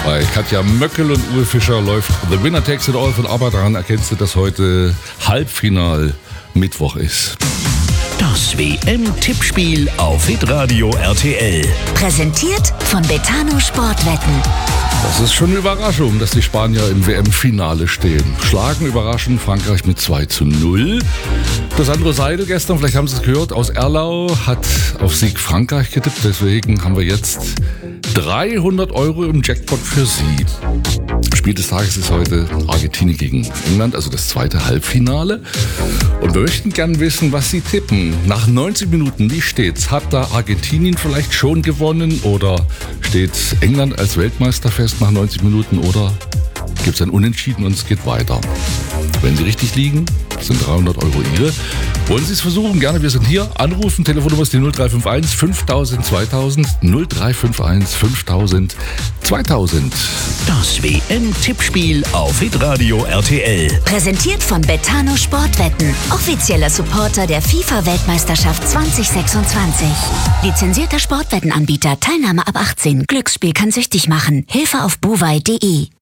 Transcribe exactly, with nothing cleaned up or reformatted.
Bei Katja Möckel und Uwe Fischer läuft The Winner Takes It All von ABBA. Daran erkennst du, dass heute Halbfinal Mittwoch ist. Das W M-Tippspiel auf Hitradio R T L. Präsentiert von Betano Sportwetten. Das ist schon eine Überraschung, dass die Spanier im W M-Finale stehen. Schlagen überraschend Frankreich mit zwei zu null. Das Sandro Seidel gestern, vielleicht haben Sie es gehört, aus Erlau hat auf Sieg Frankreich getippt. Deswegen haben wir jetzt dreihundert Euro im Jackpot für Sie. Spiel des Tages ist heute Argentinien gegen England, also das zweite Halbfinale. Und wir möchten gern wissen, was Sie tippen. Nach neunzig Minuten, wie steht's? Hat da Argentinien vielleicht schon gewonnen oder steht England als Weltmeister fest nach neunzig Minuten oder gibt es ein Unentschieden und es geht weiter? Wenn Sie richtig liegen, sind dreihundert Euro Ihre. Wollen Sie es versuchen? Gerne, wir sind hier. Anrufen, Telefonnummer ist die null drei fünf eins fünftausend zweitausend, null drei fünf eins fünftausend zweitausend. Das W M-Tippspiel auf Hitradio R T L. Präsentiert von Betano Sportwetten. Offizieller Supporter der FIFA-Weltmeisterschaft zwanzig sechsundzwanzig. Lizenzierter Sportwettenanbieter. Teilnahme ab achtzehn. Glücksspiel kann süchtig machen. Hilfe auf buwei punkt de.